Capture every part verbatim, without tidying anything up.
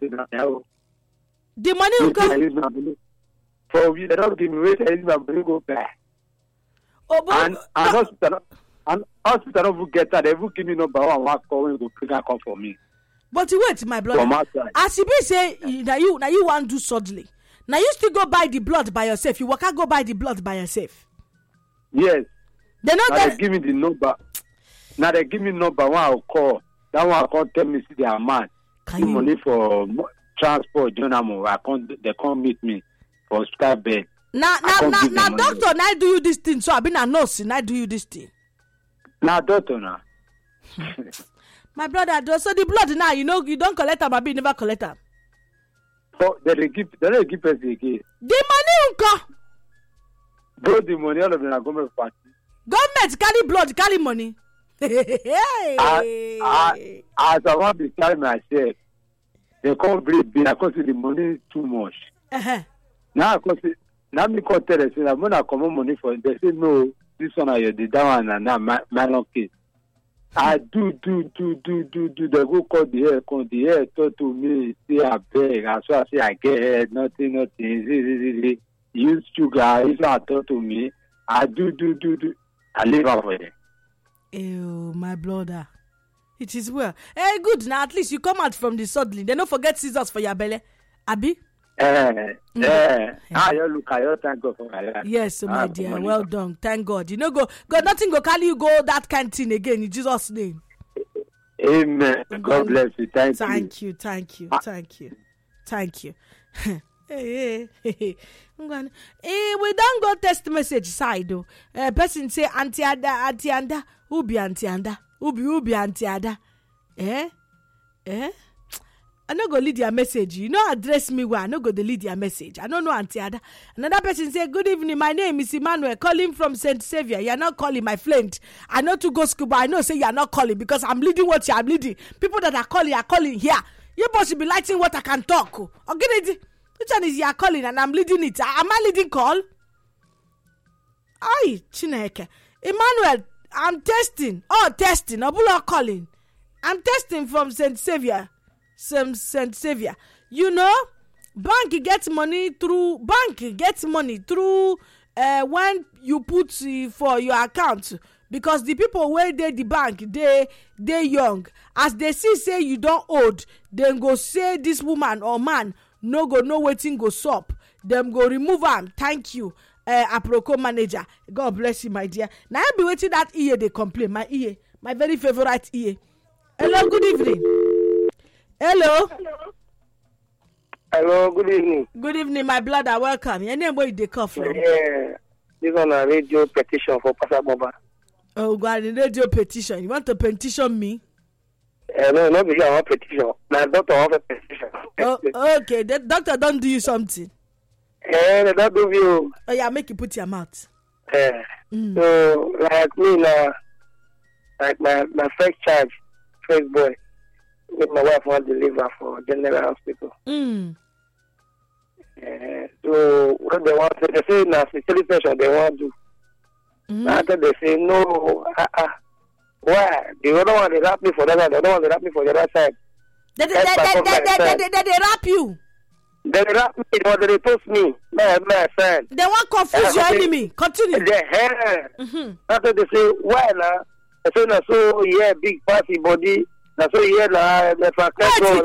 now. The money will come. For we, they don't give me weight, I use my money go back. Oh, but, and and hospital, and hospital will get that. They will give me number one. One call when you go call for me. But wait, my brother. As you be say, now you now you want to do surgery. Now you still go buy the blood by yourself. You work out go buy the blood by yourself. Yes. They not now get... they give me the number. Now they give me number one. I'll call. That one I can't tell me see the amount. Can the you... money for transport. Jonamo. I can't. They can't meet me for hospital bed. Now, now, now, now, doctor, now do you this thing. So I've been a nurse. Now do you this thing. Now, doctor, now. My brother, so the blood now, you know, you don't collect them, but you never collect them. So they give, they don't give us again. The money, uncle. Bro, the money, all of them are government party. Government carry blood, carry money. I, I, as I want to carry myself, they can't breathe me because the money is too much. Uh-huh. Now, because now me can't tell them, I'm going to come money for it. They say, no, this one I did that one and now my, my long case. I do, do, do, do, do, do. They go call the air, call the air, talk to me, say I beg. And so I say, I get head, nothing, nothing. Use sugar, if I talk to me, I do, do, do, do. I live out for them. Ew, my brother. It is well. Hey, good. Now, at least you come out from the suddenly. They don't forget scissors for your belly. Abi? Eh, mm. eh. Ah, you look, I thank God for my life. Yes, so my ah, dear. Well done. Thank God. You know, go, God, nothing go carry you go that kind of thing again in Jesus' name. Amen. God, God bless you. Thank, thank you. you. Thank you. Thank you. Thank you. Hey, hey, hey. Hey, we don't go text message side though. Uh, person say Auntie Ada, Auntie Ada, who be Auntie Ada, who be who be Auntie Ada, eh, eh. I no go lead your message. You know address me well. I no go delete your message. I don't know Auntie Ada. Another person say, good evening. My name is Emmanuel. Calling from Saint Xavier. You're not calling my friend. I know to go school, but I know say you're not calling because I'm leading what you are leading. People that are calling are calling here. You both should be lighting what I can talk. Okay, which one is you are calling and I'm leading it? Am I leading call? Aye, Chineke. Emmanuel, I'm testing. Oh, testing. Obula calling. I'm testing from Saint Xavier. Some Saint Xavier. You know, bank gets money through bank gets money through uh, when you put uh, for your account because the people where they the bank they they young as they see say you don't old then go say this woman or man no go no waiting go sup them go remove am. Thank you, uh, Aproko manager. God bless you, my dear. Now I be waiting that ear they complain my ear my very favorite ear. Hello, good evening. Hello. Hello. Hello, good evening. Good evening, my brother. Welcome. Your name where you come from? Yeah, this on a radio petition for Pastor Boba. Oh, God, a radio petition. You want to petition me? Uh, no, not because I want petition. My doctor wants a petition. Oh, okay. The doctor don't do you something. Eh, they don't do you. Oh, yeah, make you put your mouth. Yeah. Mm. So, like me now, like my, my first child, first boy, with my wife want to deliver for General Hospital. Mm. Uh, so what they want, they say now security session they want to do. Mm. After they say no, uh, uh, why? The other one they rap me for that side, the other one they rap me for the other side. They they they they they they they they rap you. They rap me, or they post me, my my friend. They want confuse your enemy. Continue. The hair. Mm-hmm. After they say why now? I say no, so yeah, big party body. That's why here now the control.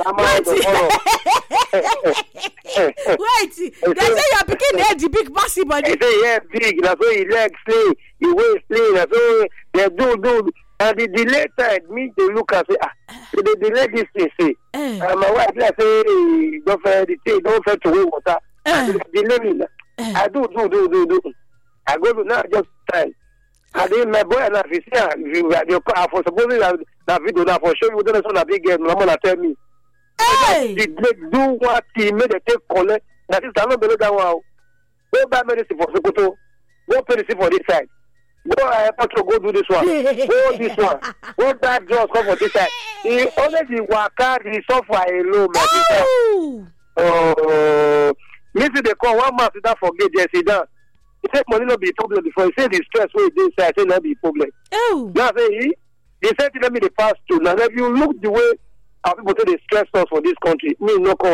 Wait, they say you're picking head the big massive body. They say yeah, big. That's why he legs slim, he waist slim. That's why they do do. And the delay side, me they look and say ah, they delay this thing say. And my wife I say don't fair the thing, don't fair to wait water. Delay me. I do do do do do. I go to now just time. I did my boy and I see you car for supposing that video now for sure you don't know big game. No one tell me. Hey, did they do what he made a take collect? That is not below that one. Go buy medicine for Sokoto. Go pay medicine for this side. Go ahead to go do this one. Go this one. Go that just come for this side. He already work out the software alone. Oh, oh, maybe they call one month without forget yes he done. He said money not be a problem before. He said the stress where he did say I said not be a problem. Oh. Now say he he said let me the pass through. Now if you look the way our people say they stress us for this country, me no come.